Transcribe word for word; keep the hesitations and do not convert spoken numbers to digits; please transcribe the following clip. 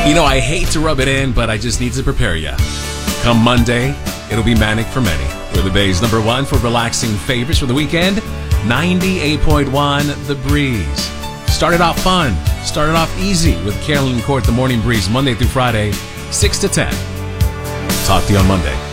You know, I hate to rub it in, but I just need to prepare you. Come Monday, it'll be manic for many. We're the Bay's number one for relaxing favorites for the weekend. ninety-eight point one The Breeze. Started off fun. Started off easy with Carolyn Court, The Morning Breeze, Monday through Friday, six to ten. Talk to you on Monday.